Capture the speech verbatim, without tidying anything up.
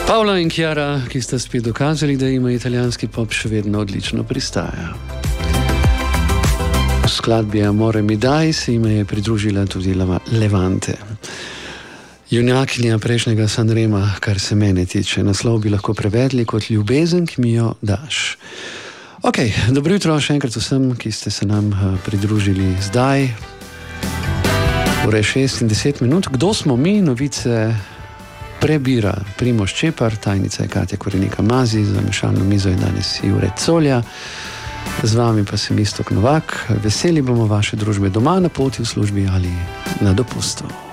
Paola in Chiara, ki sta spet dokazali, da ima italijanski pop še vedno odlično pristaja. V skladbi Amore mi dai se jim je pridružila tudi Levante. Junakinja prejšnjega Sanrema, kar se mene tiče. Naslov bi lahko prevedli kot Ljubezen, ki mi jo daš. Ok, dobro jutro še enkrat vsem, ki ste se nam pridružili zdaj. Ure šest in deset minut. Kdo smo mi? Novice prebira Primož Čepar, tajnica je Katja Korenika Mazi, za mešalno mizo je danes Jure Colja. Z vami pa sem Iztok Novak. Veseli bomo vaše družbe doma, na poti v službi ali na dopustu.